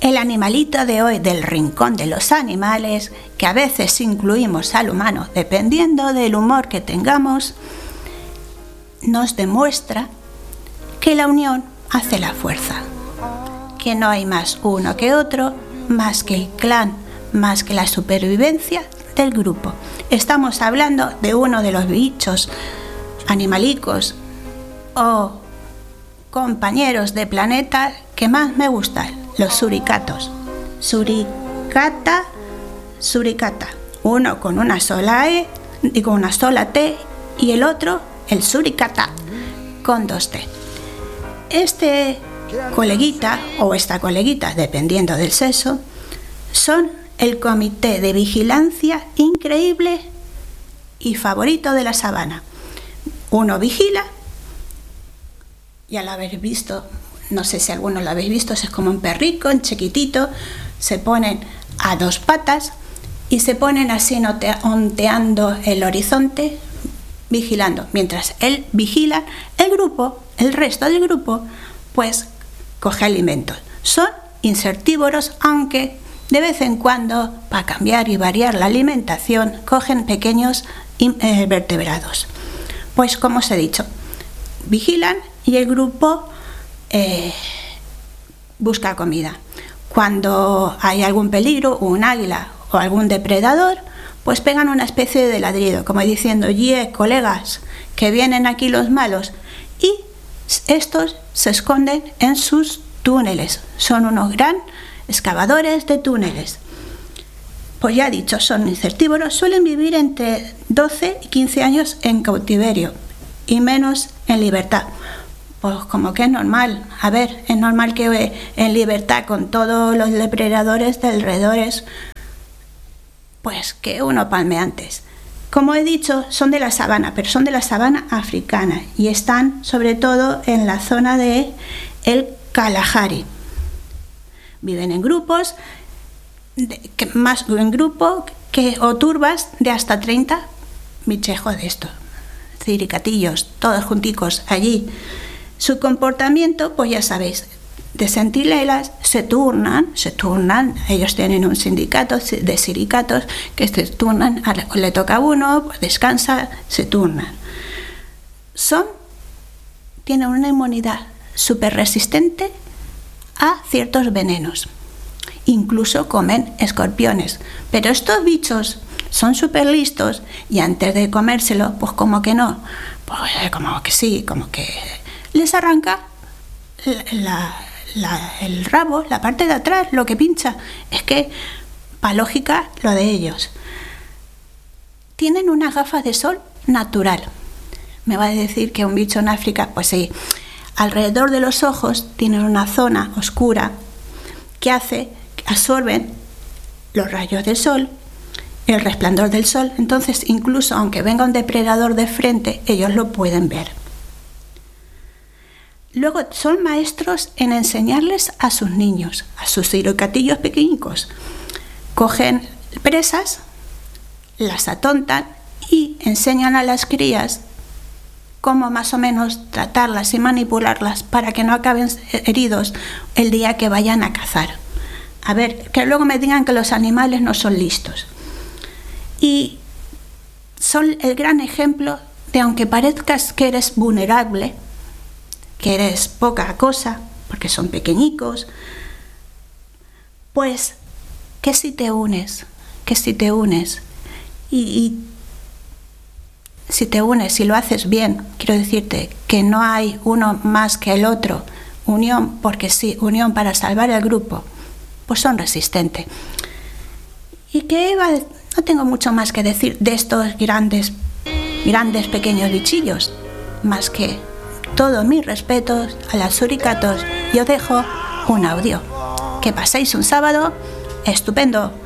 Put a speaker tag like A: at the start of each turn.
A: El animalito de hoy del rincón de los animales, que a veces incluimos al humano dependiendo del humor que tengamos, nos demuestra que la unión hace la fuerza, que no hay más uno que otro, más que el clan, más que la supervivencia del grupo. Estamos hablando de uno de los bichos animalicos o compañeros de planeta que más me gustan, los suricatos. Suricata, uno con una sola E y con una sola T, y el otro, el suricata, con 2 T. Este coleguita o esta coleguita, dependiendo del sexo, son el comité de vigilancia increíble y favorito de la sabana. Uno vigila, ya lo habéis visto, no sé si alguno lo habéis visto, es como un perrico, un chiquitito, se ponen a 2 patas y se ponen así onteando el horizonte, vigilando. Mientras él vigila, el resto del grupo, pues coge alimentos. Son insectívoros, aunque de vez en cuando, para cambiar y variar la alimentación, cogen pequeños vertebrados. Pues como os he dicho, vigilan y el grupo busca comida. Cuando hay algún peligro, un águila o algún depredador, pues pegan una especie de ladrido, como diciendo: colegas, que vienen aquí los malos. Y estos se esconden en sus túneles. Son unos gran excavadores de túneles. Pues ya he dicho, son insectívoros, suelen vivir entre 12 y 15 años en cautiverio y menos en libertad. Pues como que es normal. A ver, es normal que en libertad, con todos los depredadores de alrededores, pues que uno palme antes. Como he dicho, son de la sabana, pero son de la sabana africana y están sobre todo en la zona de el Kalahari. Viven en grupos, o turbas de hasta 30 bichejos de estos, ciricatillos, todos junticos allí. Su comportamiento, pues ya sabéis, de centinelas se turnan, ellos tienen un sindicato de siricatos que se turnan, le toca a uno, pues descansa, se turnan. Tienen una inmunidad súper resistente a ciertos venenos. Incluso comen escorpiones. Pero estos bichos son súper listos y antes de comérselo, pues como que no, pues como que sí, como que les arranca el rabo, la parte de atrás, lo que pincha. Es que, para lógica, lo de ellos. Tienen unas gafas de sol natural. Me va a decir que un bicho en África, pues sí. Alrededor de los ojos tienen una zona oscura que absorben los rayos del sol, el resplandor del sol. Entonces, incluso aunque venga un depredador de frente, ellos lo pueden ver. Luego son maestros en enseñarles a sus niños, a sus siricatillos pequeñicos. Cogen presas, las atontan y enseñan a las crías cómo más o menos tratarlas y manipularlas para que no acaben heridos el día que vayan a cazar. A ver, que luego me digan que los animales no son listos. Y son el gran ejemplo de, aunque parezcas que eres vulnerable, que eres poca cosa, porque son pequeñicos, pues que si te unes, y si te unes y lo haces bien, quiero decirte que no hay uno más que el otro, unión porque sí, unión para salvar el grupo, pues son resistentes. Y que no tengo mucho más que decir de estos grandes pequeños bichillos, más que todos mis respetos a las suricatos, y os dejo un audio. Que paséis un sábado estupendo.